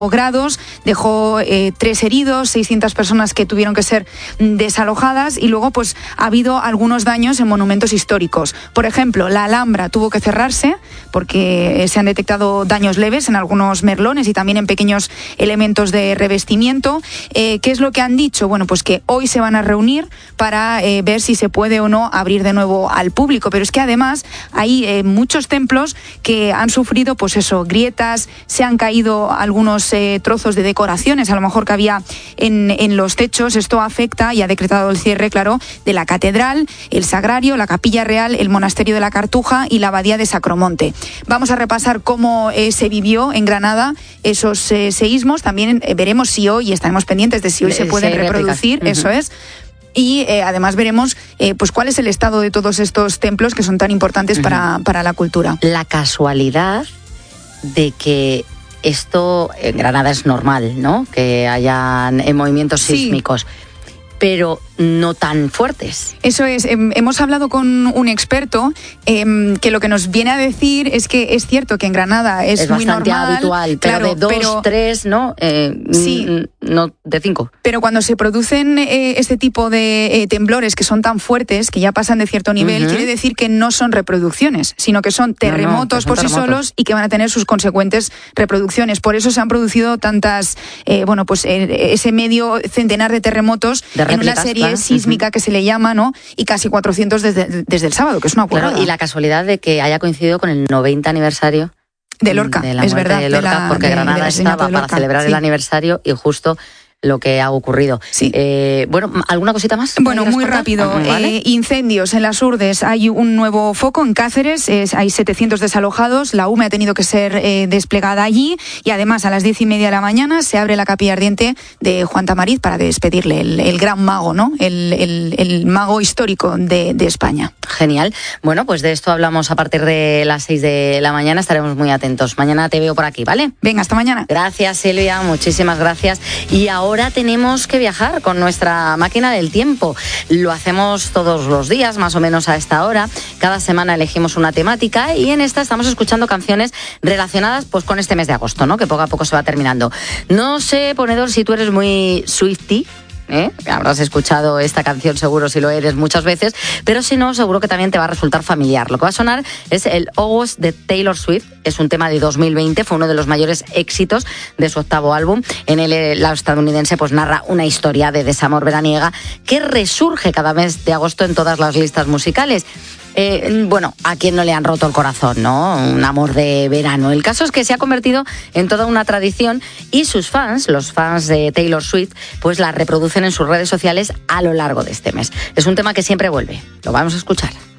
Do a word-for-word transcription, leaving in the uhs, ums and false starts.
grados, dejó eh, tres heridos, seiscientas personas que tuvieron que ser desalojadas y luego pues ha habido algunos daños en monumentos históricos. Por ejemplo, la Alhambra tuvo que cerrarse porque se han detectado daños leves en algunos merlones y también en pequeños elementos de revestimiento. Eh, ¿Qué es lo que han dicho? Bueno, pues que hoy se van a reunir para eh, ver si se puede o no abrir de nuevo al público, pero es que además hay eh, muchos templos que han sufrido pues eso, grietas, se han caído algunos Eh, trozos de decoraciones, a lo mejor que había en, en los techos. Esto afecta y ha decretado el cierre, claro, de la catedral, el sagrario, la capilla real, el monasterio de la Cartuja y la abadía de Sacromonte. Vamos a repasar cómo eh, se vivió en Granada esos eh, seísmos. También eh, veremos si hoy, estaremos pendientes de si hoy se pueden reproducir, uh-huh. Eso es. Y eh, además veremos eh, pues cuál es el estado de todos estos templos que son tan importantes uh-huh. para, para la cultura. La casualidad de que esto en Granada es normal, ¿no? Que hayan eh, movimientos sí. sísmicos, pero no tan fuertes. Eso es, eh, hemos hablado con un experto eh, que lo que nos viene a decir es que es cierto que en Granada es, es muy bastante normal, habitual, pero claro, de dos, pero, tres, ¿no? Eh, sí. N- no de cinco. Pero cuando se producen eh, este tipo de eh, temblores que son tan fuertes, que ya pasan de cierto nivel, uh-huh. quiere decir que no son reproducciones, sino que son terremotos no, no, son por terremotos. sí solos y que van a tener sus consecuentes reproducciones. Por eso se han producido tantas, eh, bueno, pues eh, ese medio centenar de terremotos de réplicas, en una serie claro. sísmica uh-huh. que se le llama, ¿no? Y casi cuatrocientos desde, desde el sábado, que es una burrada. Claro, y la casualidad de que haya coincidido con el noventa aniversario de Lorca, de la es verdad, de Lorca, de la, porque de, Granada de estaba para celebrar sí. el aniversario y justo lo que ha ocurrido. Sí. Eh, bueno, ¿alguna cosita más? Bueno, muy contar? rápido. Ah, ¿vale? eh, incendios en las Urdes. Hay un nuevo foco en Cáceres. Es, hay setecientos desalojados. La U M E ha tenido que ser eh, desplegada allí. Y además, a las diez y media de la mañana se abre la capilla ardiente de Juan Tamariz para despedirle, el, el gran mago, ¿no? El, el, el mago histórico de, de España. Genial. Bueno, pues de esto hablamos a partir de las seis de la mañana. Estaremos muy atentos. Mañana te veo por aquí, ¿vale? Venga, hasta mañana. Gracias, Silvia. Muchísimas gracias. Y ahora Ahora tenemos que viajar con nuestra máquina del tiempo. Lo hacemos todos los días, más o menos a esta hora. Cada semana elegimos una temática y en esta estamos escuchando canciones relacionadas pues con este mes de agosto, ¿no? Que poco a poco se va terminando. No sé, ponedor, si tú eres muy Swiftie. ¿Eh? Habrás escuchado esta canción seguro si lo eres muchas veces, pero si no, seguro que también te va a resultar familiar. Lo que va a sonar es el August de Taylor Swift. Es un tema de dos mil veinte, fue uno de los mayores éxitos de su octavo álbum. En él la estadounidense pues narra una historia de desamor veraniega que resurge cada mes de agosto en todas las listas musicales. Eh, bueno, a quien no le han roto el corazón, ¿no? Un amor de verano. El caso es que se ha convertido en toda una tradición y sus fans, los fans de Taylor Swift, pues la reproducen en sus redes sociales a lo largo de este mes. Es un tema que siempre vuelve. Lo vamos a escuchar.